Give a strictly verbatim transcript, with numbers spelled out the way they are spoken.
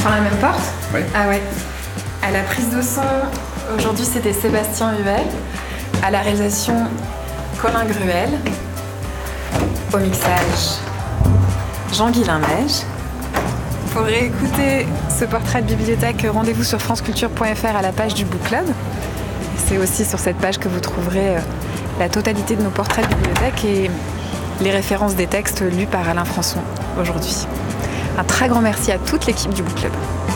prend la même porte? Oui. Ah ouais. À la prise de son, aujourd'hui c'était Sébastien Huvel. À la réalisation, Colin Gruel. Au mixage, Jean-Guilain Meige. Pour réécouter ce portrait de bibliothèque, rendez-vous sur franceculture point f r à la page du Book Club. C'est aussi sur cette page que vous trouverez la totalité de nos portraits de bibliothèque et les références des textes lus par Alain Françon aujourd'hui. Un très grand merci à toute l'équipe du Book Club.